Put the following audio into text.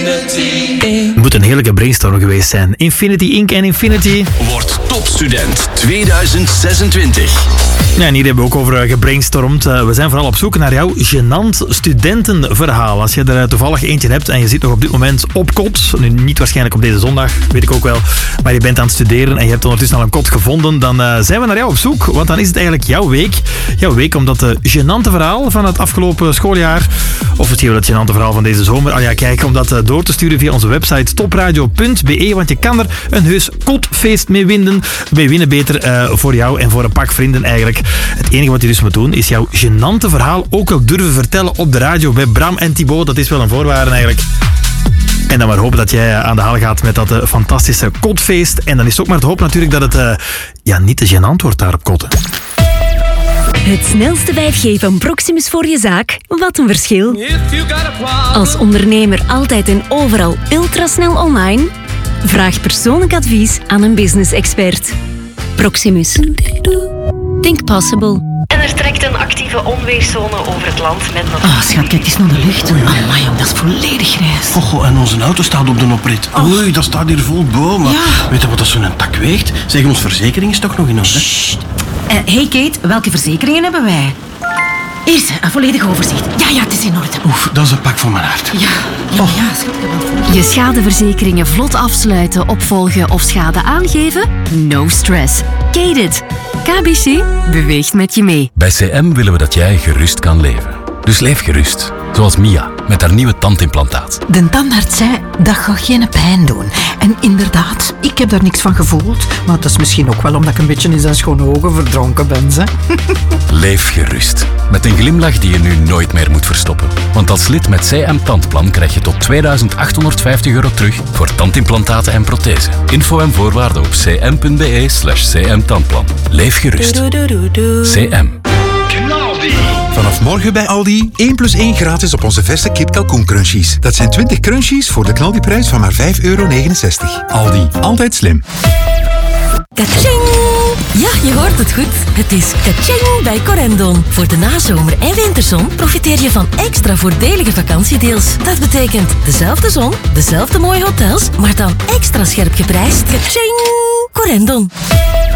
Het moet een heerlijke brainstorm geweest zijn. Infinity Inc. en Infinity. Word topstudent 2026. Ja, en hier hebben we ook over gebrainstormd. We zijn vooral op zoek naar jouw gênant studentenverhaal. Als je er toevallig eentje hebt en je zit nog op dit moment op kot, nu niet waarschijnlijk op deze zondag, weet ik ook wel, maar je bent aan het studeren en je hebt ondertussen al een kot gevonden, dan zijn we naar jou op zoek. Want dan is het eigenlijk jouw week. Jouw week om dat gênante verhaal van het afgelopen schooljaar, of misschien wel het gênante verhaal van deze zomer, kijk, om dat door te sturen via onze website topradio.be, want je kan er een heus kotfeest mee winnen. Voor jou en voor een pak vrienden eigenlijk. Het enige wat je dus moet doen, is jouw gênante verhaal ook wel durven vertellen op de radio bij Bram en Thibaut. Dat is wel een voorwaarde eigenlijk. En dan maar hopen dat jij aan de haal gaat met dat fantastische kotfeest. En dan is het ook maar te hopen natuurlijk dat het niet te gênant wordt daar op kotten. Het snelste 5G van Proximus voor je zaak. Wat een verschil. Als ondernemer altijd en overal ultrasnel online? Vraag persoonlijk advies aan een business-expert. Proximus. Think possible. En er trekt een actieve onweerszone over het land met nog... Schat, kijk eens naar de lucht. Amai, dat is volledig grijs. En onze auto staat op de oprit. Oei, dat staat hier vol bomen. Ja. Weet je wat dat zo'n tak weegt? Zeg, onze verzekering is toch nog in orde? Hey Kate, welke verzekeringen hebben wij? Hier, een volledig overzicht. Ja, het is in orde. Oef, dat is een pak van mijn hart. Ja, schat, ik heb wel voor. Je schadeverzekeringen vlot afsluiten, opvolgen of schade aangeven? No stress. Kate. KBC beweegt met je mee. Bij CM willen we dat jij gerust kan leven. Dus leef gerust. Zoals Mia, met haar nieuwe tandimplantaat. De tandarts zei, dat gaat geen pijn doen. En inderdaad, ik heb daar niks van gevoeld. Maar dat is misschien ook wel omdat ik een beetje in zijn schone ogen verdronken ben, hè. Leef gerust. Met een glimlach die je nu nooit meer moet verstoppen. Want als lid met CM Tandplan krijg je tot €2.850 terug voor tandimplantaten en prothesen. Info en voorwaarden op cm.be/cmtandplan. Leef gerust. CM. Vanaf morgen bij Aldi 1+1 gratis op onze verse kip kalkoen crunchies. Dat zijn 20 crunchies voor de knaldiprijs van maar €5,69. Aldi, altijd slim. Kaching! Ja, je hoort het goed. Het is kaching bij Corendon. Voor de nazomer en winterzon profiteer je van extra voordelige vakantiedeals. Dat betekent dezelfde zon, dezelfde mooie hotels, maar dan extra scherp geprijsd. Kaching! Corendon.